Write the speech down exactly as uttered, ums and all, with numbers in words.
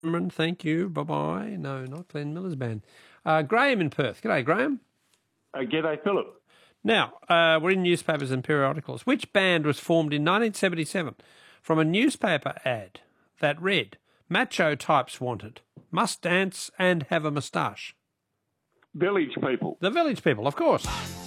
Cameron, thank you. Bye-bye. No, not Glenn Miller's band. Uh, Graham in Perth. G'day, Graham. Uh, g'day, Philip. Now, uh, we're in newspapers and periodicals. Which band was formed in nineteen seventy-seven from a newspaper ad that read, macho types wanted, must dance and have a moustache? Village People. The Village People, of course.